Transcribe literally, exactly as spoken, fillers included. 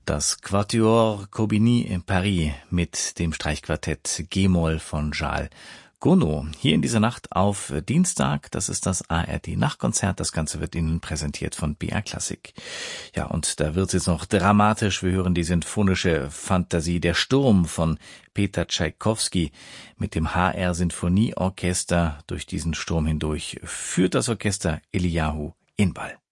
Das Quatuor Corbigny in Paris mit dem Streichquartett G-Moll von Charles Gounod. Hier in dieser Nacht auf Dienstag, das ist das A R D-Nachtkonzert. Das Ganze wird Ihnen präsentiert von B R Klassik. Ja, und da wird es jetzt noch dramatisch. Wir hören die sinfonische Fantasie Der Sturm von Peter Tschaikowski mit dem H R-Sinfonieorchester. Durch diesen Sturm hindurch führt das Orchester Eliyahu Inbal.